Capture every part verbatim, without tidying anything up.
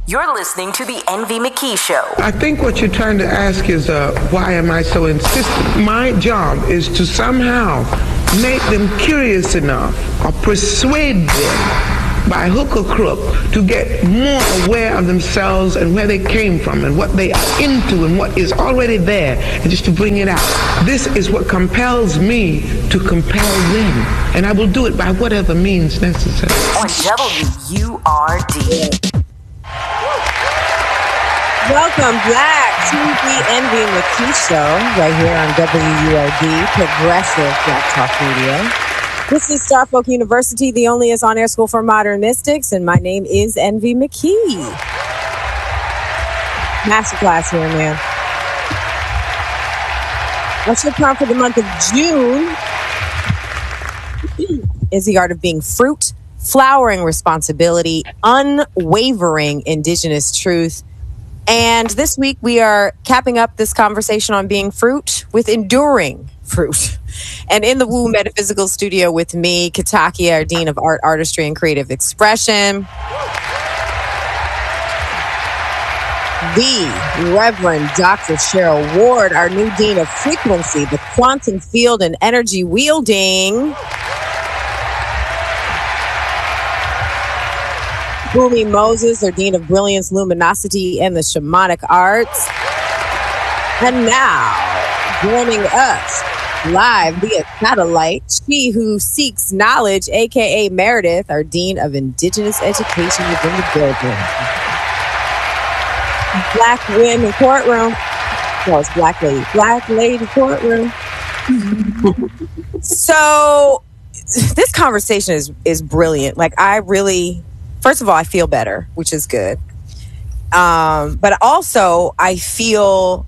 You're listening to the Envy McKee Show. I think what you're trying to ask is, uh, why am I so insistent? My job is to somehow make them curious enough or persuade them by hook or crook to get more aware of themselves and where they came from and what they are into and what is already there, and just to bring it out. This is what compels me to compel them, and I will do it by whatever means necessary. On W U R D. Welcome back to the Envy McKee Show, right here on W U R D, Progressive Black Talk Radio. This is Starfolk University, the onlyest on-air school for modern mystics, and my name is Envy McKee. Masterclass here, man. Our show prompt for the month of June is the art of being fruit, flowering responsibility, unwavering indigenous truth. And this week we are capping up this conversation on being fruit with enduring fruit. And in the Woo Metaphysical Studio with me, Katakia, our Dean of Art, Artistry, and Creative Expression. The Reverend Doctor Cheryl Ward, our new Dean of Frequency, the Quantum Field and Energy Wielding. Bumi Moses, our Dean of Brilliance, Luminosity, and the Shamanic Arts. And now, joining us live via satellite, she who seeks knowledge, a k a. Meredith, our Dean of Indigenous Education within the building. Black Women Courtroom. No, it's Black Lady. Black Lady Courtroom. So, this conversation is, is brilliant. Like, I really... First of all, I feel better, which is good. Um, but also, I feel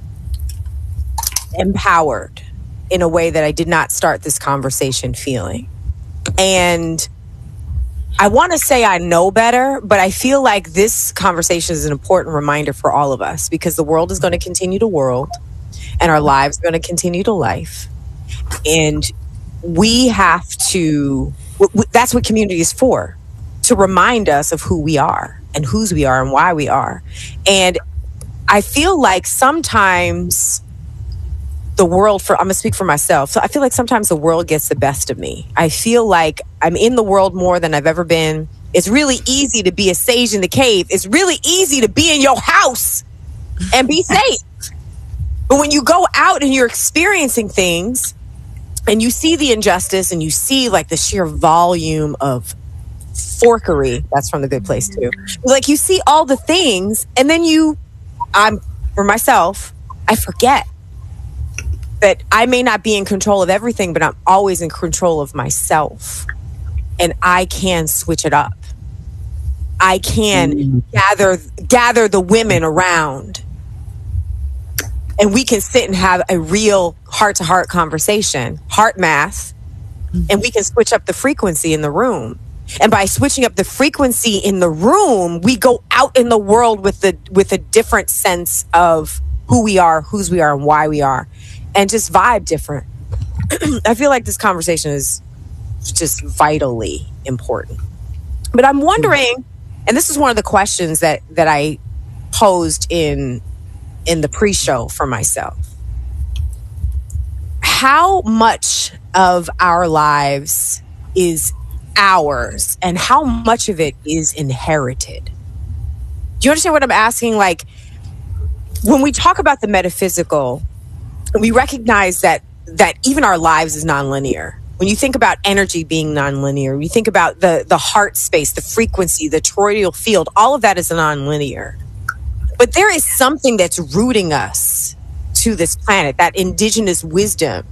empowered in a way that I did not start this conversation feeling. And I want to say I know better, but I feel like this conversation is an important reminder for all of us, because the world is going to continue to world and our lives are going to continue to life. And we have to, w- w- that's what community is for. To remind us of who we are and whose we are and why we are. And I feel like sometimes the world, for I'm gonna speak for myself, so I feel like sometimes the world gets the best of me. I feel like I'm in the world more than I've ever been. It's really easy to be a sage in the cave. It's really easy to be in your house and be safe. But when you go out and you're experiencing things and you see the injustice and you see like the sheer volume of forkery, that's from The Good Place too. Like you see all the things, and then you, I'm for myself, I forget that I may not be in control of everything, but I'm always in control of myself, and I can switch it up. I can mm. gather gather the women around, and we can sit and have a real heart-to-heart conversation, heart math, and we can switch up the frequency in the room. And by switching up the frequency in the room, we go out in the world with the with a different sense of who we are, whose we are, and why we are, and just vibe different. I feel like this conversation is just vitally important. But I'm wondering, and this is one of the questions that that I posed in in the pre-show for myself. How much of our lives is ours, and how much of it is inherited? Do you understand what I'm asking? Like, when we talk about the metaphysical, we recognize that that even our lives is nonlinear. When you think about energy being nonlinear, you think about the the heart space, the frequency, the toroidal field, all of that is nonlinear. But there is something that's rooting us to this planet, that indigenous wisdom.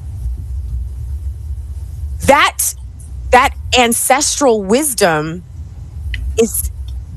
That That ancestral wisdom is,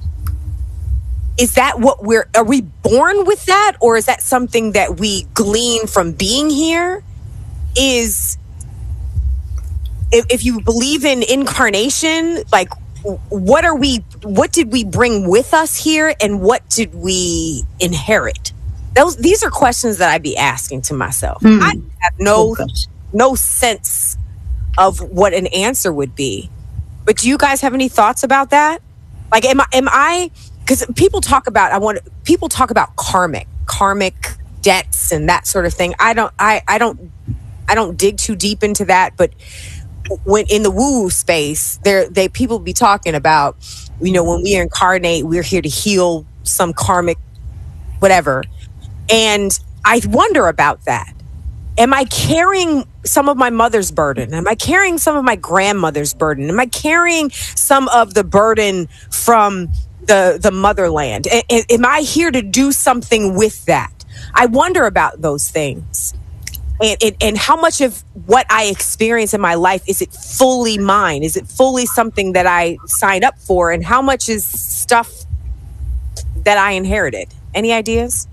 is that what we're, are we born with that? Or is that something that we glean from being here? Is, if, if you believe in incarnation, like what are we, what did we bring with us here? And what did we inherit? Those, these are questions that I'd be asking to myself. Mm. I have no, no sense of what an answer would be. But do you guys have any thoughts about that? Like, am I, am I, because people talk about, I want people talk about karmic, karmic debts and that sort of thing. I don't, I, I don't, I don't dig too deep into that. But when in the woo space, there, they people be talking about, you know, when we incarnate, we're here to heal some karmic, whatever. And I wonder about that. Am I carrying some of my mother's burden? Am I carrying some of my grandmother's burden? Am I carrying some of the burden from the the motherland? A- a- am I here to do something with that? I wonder about those things. And, and, and how much of what I experience in my life, is it fully mine? Is it fully something that I signed up for? And how much is stuff that I inherited? Any ideas?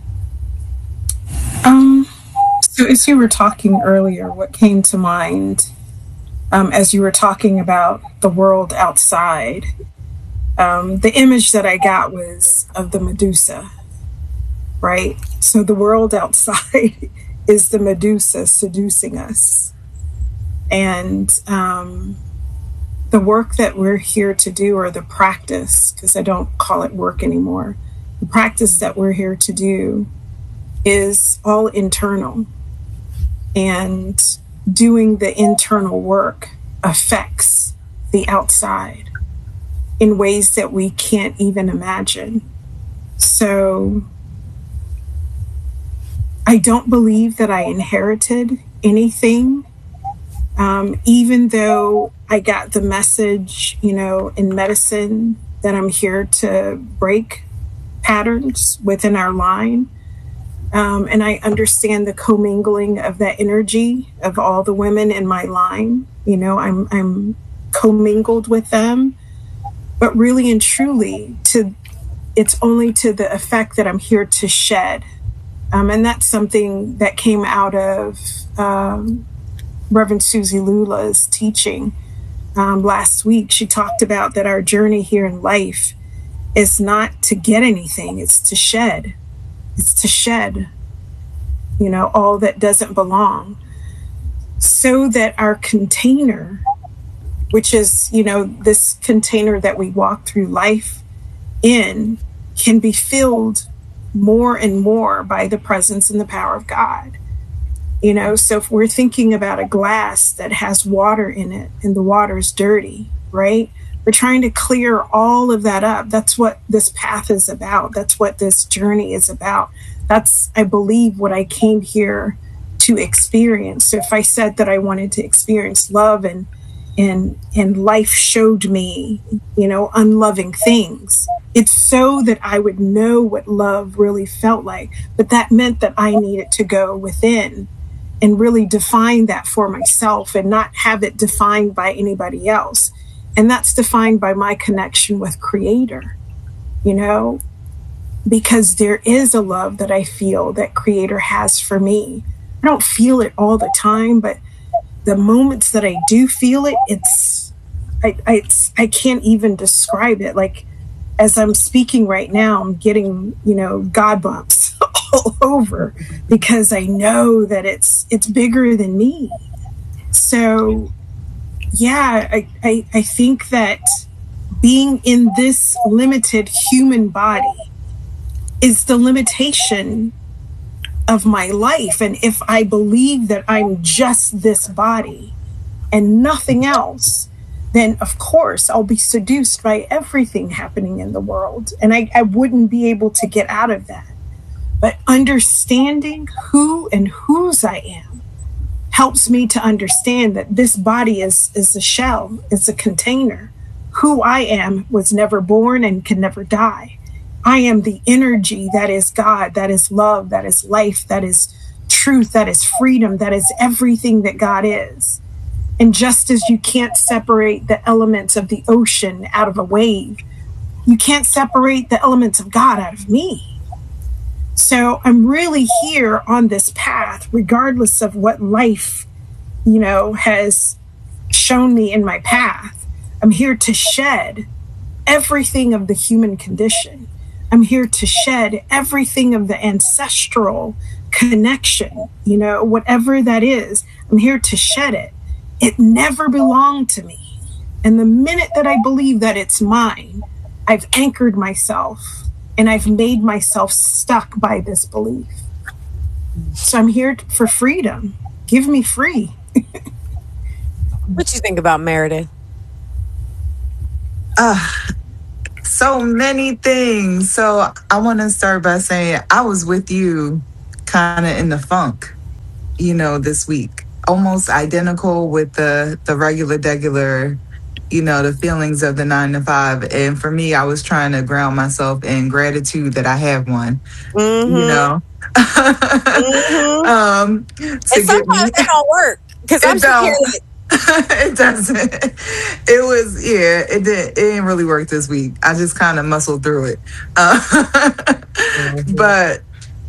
Um, so as you were talking earlier, what came to mind um, as you were talking about the world outside, um, the image that I got was of the Medusa, right? So the world outside is the Medusa seducing us. And um, the work that we're here to do, or the practice, because I don't call it work anymore, the practice that we're here to do is all internal. And doing the internal work affects the outside in ways that we can't even imagine. So I don't believe that I inherited anything, um, even though I got the message, you know, in medicine that I'm here to break patterns within our line. Um, and I understand the commingling of that energy of all the women in my line. You know, I'm I'm commingled with them, but really and truly, to it's only to the effect that I'm here to shed. Um, and that's something that came out of um, Reverend Susie Lula's teaching um, last week. She talked about that our journey here in life is not to get anything, it's to shed. It's to shed, you know, all that doesn't belong, so that our container, which is, you know, this container that we walk through life in, can be filled more and more by the presence and the power of God. You know, so if we're thinking about a glass that has water in it and the water's dirty, right? We're trying to clear all of that up. That's what this path is about. That's what this journey is about. That's, I believe, what I came here to experience. So if I said that I wanted to experience love and and and life showed me, you know, unloving things, it's so that I would know what love really felt like. But that meant that I needed to go within and really define that for myself and not have it defined by anybody else. And that's defined by my connection with Creator, you know, because there is a love that I feel that Creator has for me. I don't feel it all the time, but the moments that I do feel it, it's, I, I, it's, I can't even describe it. Like, as I'm speaking right now, I'm getting, you know, God bumps all over because I know that it's, it's bigger than me. So yeah, I, I, I think that being in this limited human body is the limitation of my life. And if I believe that I'm just this body and nothing else, then of course I'll be seduced by everything happening in the world. And I, I wouldn't be able to get out of that. But understanding who and whose I am helps me to understand that this body is, is a shell, it's a container. Who I am was never born and can never die. I am the energy that is God, that is love, that is life, that is truth, that is freedom, that is everything that God is. And just as you can't separate the elements of the ocean out of a wave, you can't separate the elements of God out of me. So I'm really here on this path, regardless of what life, you know, has shown me in my path. I'm here to shed everything of the human condition. I'm here to shed everything of the ancestral connection, you know, whatever that is. I'm here to shed it. It never belonged to me. And the minute that I believe that it's mine, I've anchored myself and I've made myself stuck by this belief. So I'm here for freedom. Give me free. What you think about Meredith? Uh, so many things. So I want to start by saying I was with you kind of in the funk, you know, this week. Almost identical with the, the regular, degular, you know, the feelings of the nine to five. And for me, I was trying to ground myself in gratitude that I have one, Mm-hmm. you know. Mm-hmm. um, and sometimes it don't work because I'm don't. scared. It doesn't. It was, yeah, it did. It didn't really work this week. I just kind of muscled through it. Uh, mm-hmm. But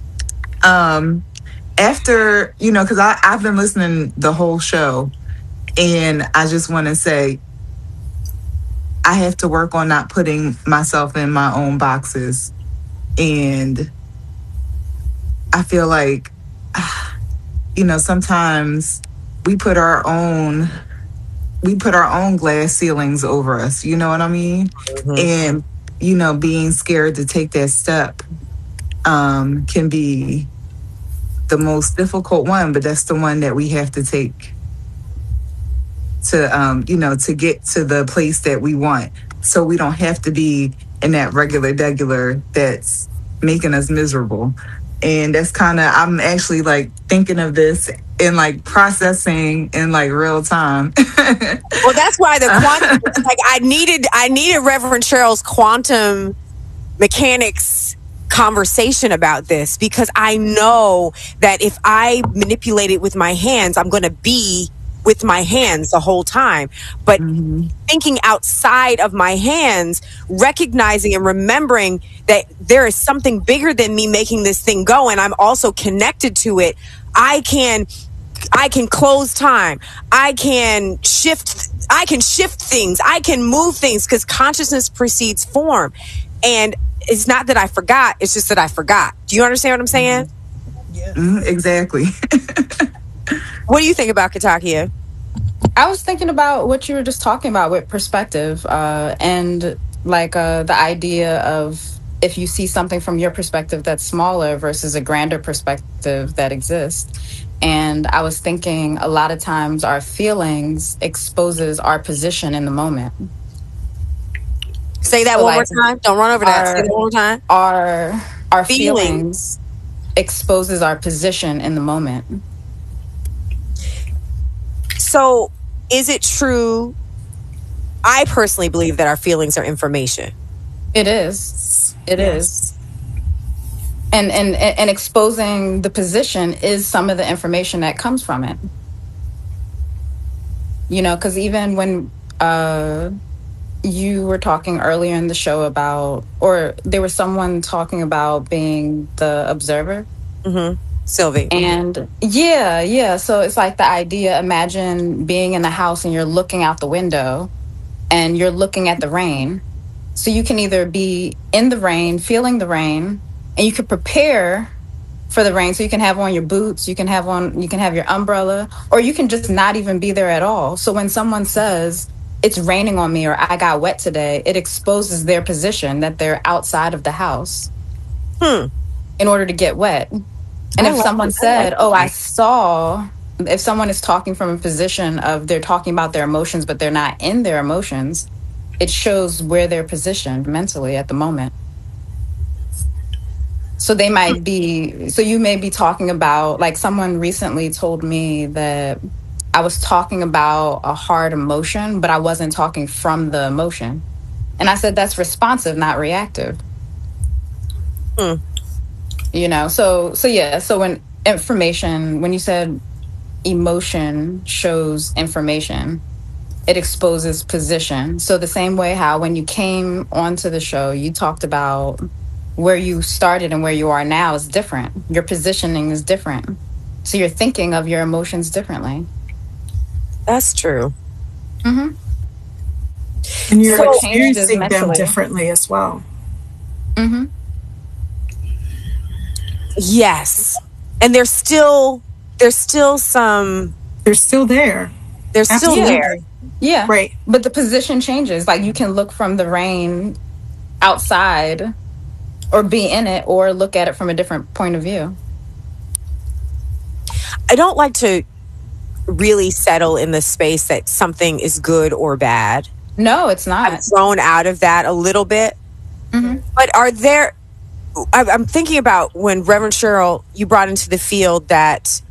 um, after, you know, because I've been listening the whole show, and I just want to say, I have to work on not putting myself in my own boxes. And I feel like, you know, sometimes we put our own, we put our own glass ceilings over us, you know what I mean? Mm-hmm. And, you know, being scared to take that step um, can be the most difficult one, but that's the one that we have to take to, um, you know, to get to the place that we want. So we don't have to be in that regular, degular that's making us miserable. And that's kind of, I'm actually like thinking of this and like processing in like real time. Well, that's why the quantum, like I needed, I needed Reverend Cheryl's quantum mechanics conversation about this, because I know that if I manipulate it with my hands, I'm going to be with my hands the whole time. But mm-hmm. thinking outside of my hands, recognizing and remembering that there is something bigger than me making this thing go, and I'm also connected to it. I can I can close time. I can shift I can shift things. I can move things, because consciousness precedes form. And it's not that I forgot, it's just that I forgot. Do you understand what I'm saying? Mm-hmm. Yeah. Mm-hmm, exactly. What do you think about Katakia? I was thinking about what you were just talking about with perspective, uh, and like uh, the idea of if you see something from your perspective that's smaller versus a grander perspective that exists. And I was thinking a lot of times our feelings exposes our position in the moment. Say that so one like more time. Don't run over that. Our, Say that one more time. Our, our feelings. feelings exposes our position in the moment. So is it true? I personally believe that our feelings are information. It is. It yes. is. And, and and exposing the position is some of the information that comes from it. You know, because even when uh, you were talking earlier in the show about, or there was someone talking about being the observer. Mm-hmm. Sylvie. And yeah, yeah. So it's like the idea, imagine being in the house and you're looking out the window and you're looking at the rain. So you can either be in the rain, feeling the rain, and you could prepare for the rain. So you can have on your boots, you can have on, you can have your umbrella, or you can just not even be there at all. So when someone says it's raining on me or I got wet today, it exposes their position that they're outside of the house hmm. in order to get wet. And if someone said, oh, I saw, if someone is talking from a position of they're talking about their emotions, but they're not in their emotions, it shows where they're positioned mentally at the moment. So they might be, so you may be talking about, like someone recently told me that I was talking about a hard emotion, but I wasn't talking from the emotion. And I said, that's responsive, not reactive. Hmm. You know, so, so yeah, so when information, when you said emotion shows information, it exposes position. So the same way how when you came onto the show, you talked about where you started and where you are now is different. Your positioning is different. So you're thinking of your emotions differently. That's true. Mm-hmm. And you're so experiencing them differently as well. Mm-hmm. Yes. And there's still, there's still some... They're still there. They're still Absolutely. there. Yeah. Right. But the position changes. Like you can look from the rain outside or be in it or look at it from a different point of view. I don't like to really settle in the space that something is good or bad. No, it's not. I've grown out of that a little bit. Mm-hmm. But are there, I- I'm thinking about when Reverend Cheryl, you brought into the field that